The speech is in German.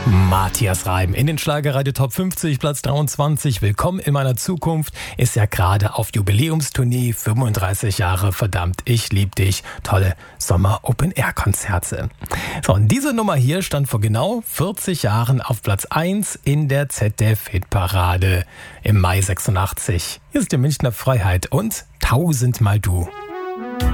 Matthias Reim in den Schlagerradio Top 50, Platz 23. Willkommen in meiner Zukunft. Ist ja gerade auf Jubiläumstournee, 35 Jahre, verdammt, ich lieb dich. Tolle Sommer-Open-Air-Konzerte. So, und diese Nummer hier stand vor genau 40 Jahren auf Platz 1 in der ZDF-Hitparade im Mai 86. Hier ist die Münchner Freiheit und Tausendmal du.